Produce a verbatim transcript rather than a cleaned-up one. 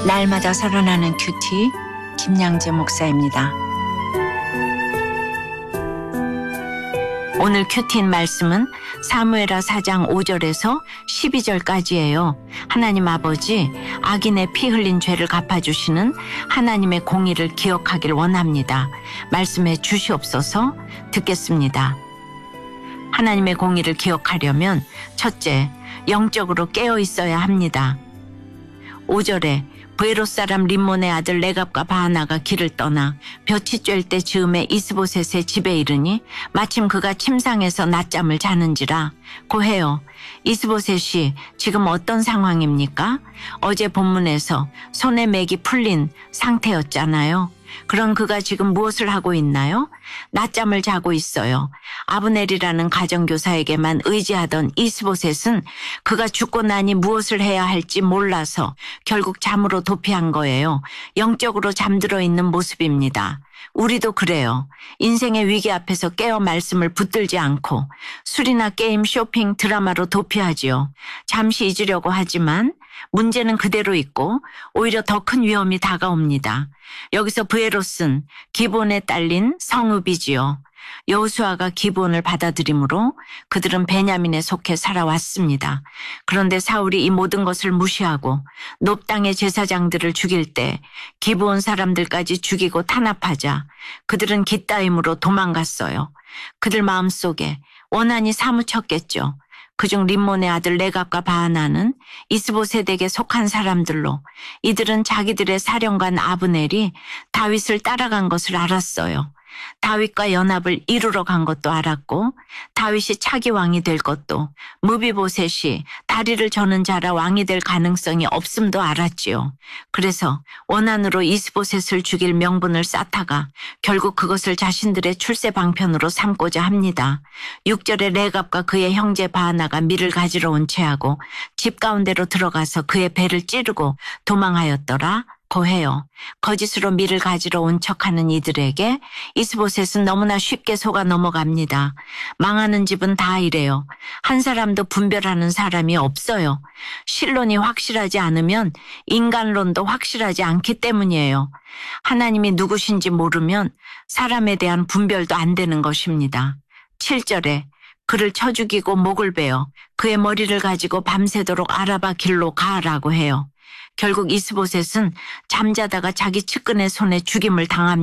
날마다 살아나는 큐티 김양재 목사입니다. 오늘 큐티인 말씀은 사무엘하 사 장 오 절에서 십이 절까지예요. 하나님 아버지, 악인의 피 흘린 죄를 갚아주시는 하나님의 공의를 기억하길 원합니다. 말씀해 주시옵소서. 듣겠습니다. 하나님의 공의를 기억하려면 첫째, 영적으로 깨어 있어야 합니다. 오 절에 브에롯 사람 림몬의 아들 레갑과 바하나가 길을 떠나 볕이 쬐을 때 즈음에 이스보셋의 집에 이르니 마침 그가 침상에서 낮잠을 자는지라. 고해요. 이스보셋이 지금 어떤 상황입니까? 어제 본문에서 손에 맥이 풀린 상태였잖아요. 그럼 그가 지금 무엇을 하고 있나요? 낮잠을 자고 있어요. 아브넬이라는 가정교사에게만 의지하던 이스보셋은 그가 죽고 나니 무엇을 해야 할지 몰라서 결국 잠으로 도피한 거예요. 영적으로 잠들어 있는 모습입니다. 우리도 그래요. 인생의 위기 앞에서 깨어 말씀을 붙들지 않고 술이나 게임, 쇼핑, 드라마로 도피하지요. 잠시 잊으려고 하지만 문제는 그대로 있고 오히려 더 큰 위험이 다가옵니다. 여기서 브에롯은 기브온에 딸린 성읍이지요. 여호수아가 기브온을 받아들이므로 그들은 베냐민에 속해 살아왔습니다. 그런데 사울이 이 모든 것을 무시하고 놉 땅의 제사장들을 죽일 때 기브온 사람들까지 죽이고 탄압하자 그들은 기따임으로 도망갔어요. 그들 마음속에 원한이 사무쳤겠죠. 그중 림몬의 아들 레갑과 바하나는 이스보셋에게 속한 사람들로 이들은 자기들의 사령관 아브넬이 다윗을 따라간 것을 알았어요. 다윗과 연합을 이루러 간 것도 알았고 다윗이 차기 왕이 될 것도, 무비보셋이 다리를 저는 자라 왕이 될 가능성이 없음도 알았지요. 그래서 원한으로 이스보셋을 죽일 명분을 쌓다가 결국 그것을 자신들의 출세 방편으로 삼고자 합니다. 육 절에 레갑과 그의 형제 바하나가 밀을 가지러 온 채하고 집 가운데로 들어가서 그의 배를 찌르고 도망하였더라. 고해요. 거짓으로 밀을 가지러 온 척하는 이들에게 이스보셋은 너무나 쉽게 속아 넘어갑니다. 망하는 집은 다 이래요. 한 사람도 분별하는 사람이 없어요. 신론이 확실하지 않으면 인간론도 확실하지 않기 때문이에요. 하나님이 누구신지 모르면 사람에 대한 분별도 안 되는 것입니다. 칠 절에 그를 쳐 죽이고 목을 베어 그의 머리를 가지고 밤새도록 아라바 길로 가라고 해요. 결국 이스보셋은 잠자다가 자기 측근의 손에 죽임을 당합니다.